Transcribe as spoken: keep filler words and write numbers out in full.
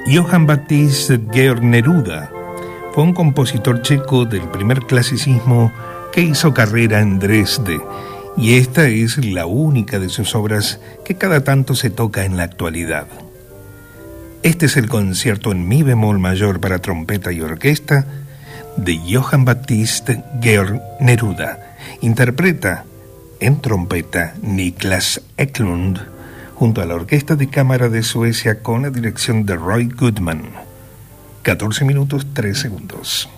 Johann Baptist Georg Neruda fue un compositor checo del primer clasicismo que hizo carrera en Dresde, y esta es la única de sus obras que cada tanto se toca en la actualidad. Este es el concierto en mi bemol mayor para trompeta y orquesta de Johann Baptist Georg Neruda. Interpreta en trompeta Niklas Eklund, junto a la Orquesta de Cámara de Suecia con la dirección de Roy Goodman. catorce minutos, tres segundos.